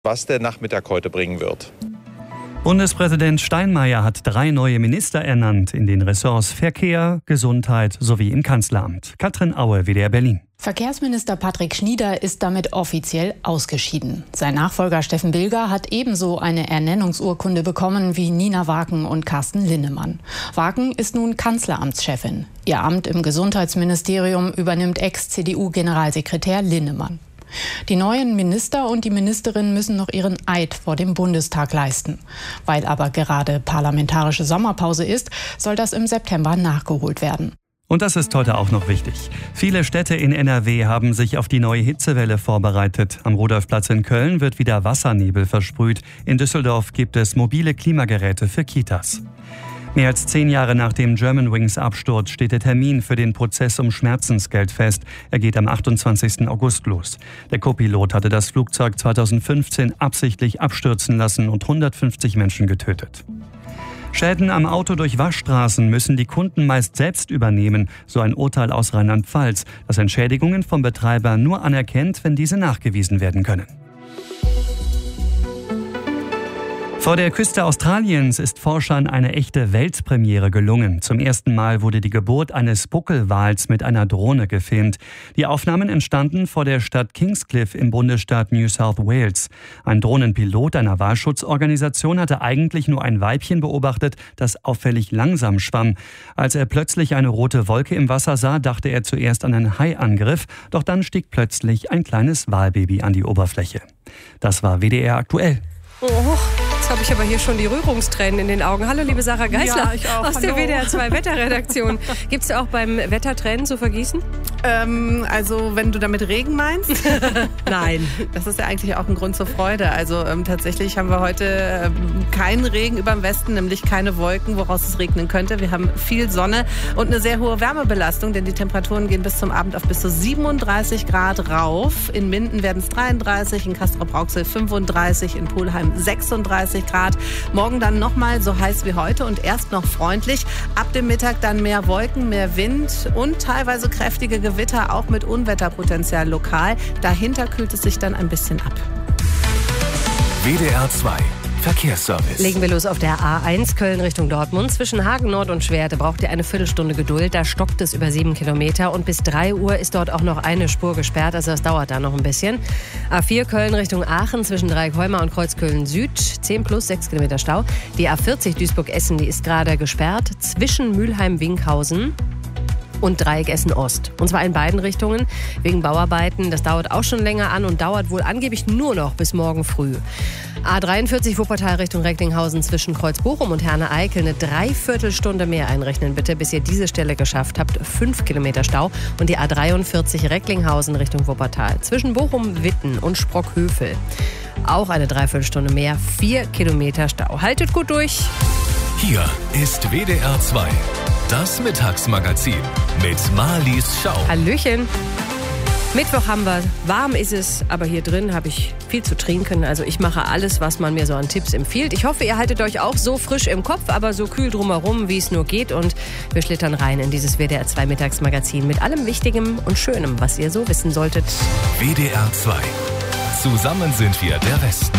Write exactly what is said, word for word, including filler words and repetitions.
was der Nachmittag heute bringen wird. Bundespräsident Steinmeier hat drei neue Minister ernannt in den Ressorts Verkehr, Gesundheit sowie im Kanzleramt. Katrin Aue, W D R Berlin. Verkehrsminister Patrick Schnieder ist damit offiziell ausgeschieden. Sein Nachfolger Steffen Bilger hat ebenso eine Ernennungsurkunde bekommen wie Nina Waken und Carsten Linnemann. Waken ist nun Kanzleramtschefin. Ihr Amt im Gesundheitsministerium übernimmt Ex-C D U-Generalsekretär Linnemann. Die neuen Minister und die Ministerin müssen noch ihren Eid vor dem Bundestag leisten. Weil aber gerade parlamentarische Sommerpause ist, soll das im September nachgeholt werden. Und das ist heute auch noch wichtig. Viele Städte in N R W haben sich auf die neue Hitzewelle vorbereitet. Am Rudolfplatz in Köln wird wieder Wassernebel versprüht. In Düsseldorf gibt es mobile Klimageräte für Kitas. Mehr als zehn Jahre nach dem Germanwings-Absturz steht der Termin für den Prozess um Schmerzensgeld fest. Er geht am achtundzwanzigsten August los. Der Co-Pilot hatte das Flugzeug zweitausendfünfzehn absichtlich abstürzen lassen und hundertfünfzig Menschen getötet. Schäden am Auto durch Waschstraßen müssen die Kunden meist selbst übernehmen, so ein Urteil aus Rheinland-Pfalz, das Entschädigungen vom Betreiber nur anerkennt, wenn diese nachgewiesen werden können. Vor der Küste Australiens ist Forschern eine echte Weltpremiere gelungen. Zum ersten Mal wurde die Geburt eines Buckelwals mit einer Drohne gefilmt. Die Aufnahmen entstanden vor der Stadt Kingscliff im Bundesstaat New South Wales. Ein Drohnenpilot einer Walschutzorganisation hatte eigentlich nur ein Weibchen beobachtet, das auffällig langsam schwamm. Als er plötzlich eine rote Wolke im Wasser sah, dachte er zuerst an einen Haiangriff. Doch dann stieg plötzlich ein kleines Walbaby an die Oberfläche. Das war W D R aktuell. Oh, jetzt habe ich aber hier schon die Rührungstränen in den Augen. Hallo, liebe Sarah Geisler, ja, ich auch. aus Hallo. der W D R zwei Wetterredaktion. Gibt es auch beim Wetter Tränen zu vergießen? Ähm, also, wenn du damit Regen meinst? Nein. Das ist ja eigentlich auch ein Grund zur Freude. Also ähm, tatsächlich haben wir heute ähm, keinen Regen über dem Westen, nämlich keine Wolken, woraus es regnen könnte. Wir haben viel Sonne und eine sehr hohe Wärmebelastung, denn die Temperaturen gehen bis zum Abend auf bis zu siebenunddreißig Grad rauf. In Minden werden es dreiunddreißig, in Castrop-Rauxel fünfunddreißig, in Pulheim sechsunddreißig Grad. Morgen dann nochmal so heiß wie heute und erst noch freundlich. Ab dem Mittag dann mehr Wolken, mehr Wind und teilweise kräftige Gewitter, auch mit Unwetterpotenzial lokal. Dahinter kühlt es sich dann ein bisschen ab. W D R zwei Verkehrsservice. Legen wir los auf der A eins Köln Richtung Dortmund. Zwischen Hagen Nord und Schwerte braucht ihr eine Viertelstunde Geduld. Da stockt es über sieben Kilometer und bis drei Uhr ist dort auch noch eine Spur gesperrt. Also das dauert da noch ein bisschen. A vier Köln Richtung Aachen zwischen Dreieckholmer und Kreuzköln Süd. zehn plus sechs Kilometer Stau. Die A vierzig Duisburg-Essen, die ist gerade gesperrt. Zwischen Mülheim-Winkhausen und Dreieck Essen Ost. Und zwar in beiden Richtungen wegen Bauarbeiten. Das dauert auch schon länger an und dauert wohl angeblich nur noch bis morgen früh. A dreiundvierzig Wuppertal Richtung Recklinghausen zwischen Kreuz-Bochum und Herne-Eickel. Eine Dreiviertelstunde mehr einrechnen bitte, bis ihr diese Stelle geschafft habt. Fünf Kilometer Stau. Und die A dreiundvierzig Recklinghausen Richtung Wuppertal zwischen Bochum-Witten und Sprockhövel. Auch eine Dreiviertelstunde mehr. Vier Kilometer Stau. Haltet gut durch. Hier ist W D R zwei. Das Mittagsmagazin mit Marlies Schau. Hallöchen. Mittwoch haben wir, warm ist es, aber hier drin habe ich viel zu trinken. Also ich mache alles, was man mir so an Tipps empfiehlt. Ich hoffe, ihr haltet euch auch so frisch im Kopf, aber so kühl drumherum, wie es nur geht. Und wir schlittern rein in dieses W D R zwei Mittagsmagazin mit allem Wichtigem und Schönem, was ihr so wissen solltet. W D R zwei. Zusammen sind wir der Westen.